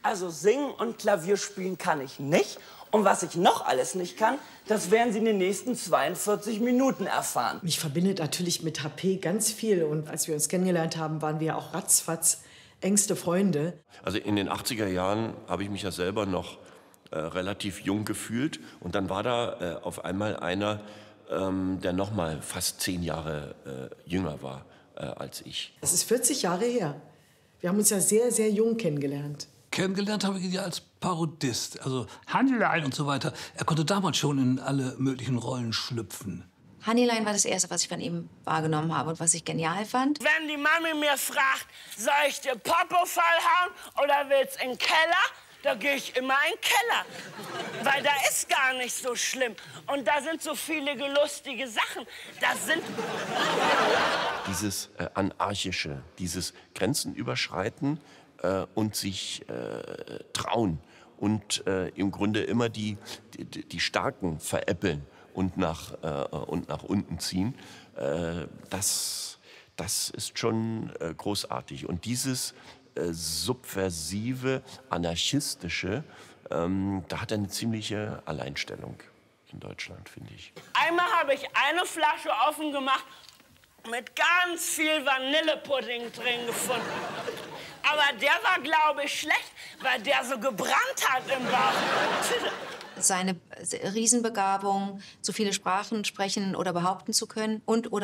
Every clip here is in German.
Also singen und Klavier spielen kann ich nicht. Und was ich noch alles nicht kann, das werden Sie in den nächsten 42 Minuten erfahren. Mich verbindet natürlich mit HP ganz viel. Und als wir uns kennengelernt haben, waren wir auch ratzfatz engste Freunde. Also in den 80er Jahren habe ich mich ja selber noch relativ jung gefühlt. Und dann war da auf einmal einer, der noch mal fast 10 Jahre jünger war als ich. Das ist 40 Jahre her. Wir haben uns ja sehr, sehr jung kennengelernt. Kennengelernt habe ich ihn ja als Parodist, also Honeylein und so weiter. Er konnte damals schon in alle möglichen Rollen schlüpfen. Honeylein war das Erste, was ich von ihm wahrgenommen habe und was ich genial fand. Wenn die Mami mir fragt, soll ich dir Popo vollhauen oder willst in den Keller, da gehe ich immer in den Keller. Weil da ist gar nicht so schlimm. Und da sind so viele lustige Sachen. Das sind... Dieses Anarchische, dieses Grenzen überschreiten und sich trauen und im Grunde immer die Starken veräppeln und nach unten ziehen, das ist schon großartig. Und dieses subversive, anarchistische, da hat er eine ziemliche Alleinstellung in Deutschland, finde ich. Einmal habe ich eine Flasche offen gemacht mit ganz viel Vanillepudding drin gefunden. Aber der war, glaube ich, schlecht, weil der so gebrannt hat im Bauch. Seine Riesenbegabung, so viele Sprachen sprechen oder behaupten zu können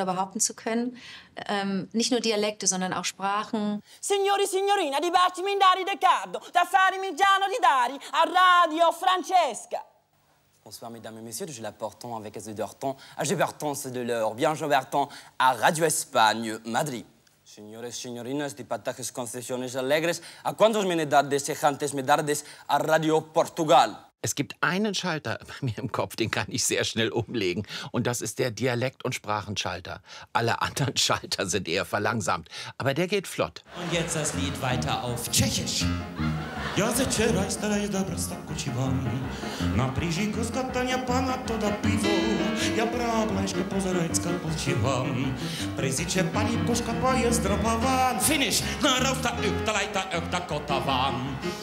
nicht nur Dialekte, sondern auch Sprachen. Signori, signorina, di Bacimindari Riccardo, da fare Migiano di Dari, a Radio Francesca. Bonsoir, mesdames et messieurs, de Gilles Berton avec S de Dorton, à Gilberton, c'est de l'heure, bien Gilberton, à Radio Espagne, Madrid. Señores, señorinas, de patajes concesiones alegres, a cuántos menedades sejantes medardes a Radio Portugal. Es gibt einen Schalter bei mir im Kopf, den kann ich sehr schnell umlegen. Und das ist der Dialekt- und Sprachenschalter. Alle anderen Schalter sind eher verlangsamt. Aber der geht flott. Und jetzt das Lied weiter auf Tschechisch. Ja zečeraj staraj dobra stakučivam, na prížiku skatania pana to da pivo, ja brábleška pozerajcka počivam, priziče pani poška poje zdropavan, finish, na rausta yhtä laita yhtä kotavaan.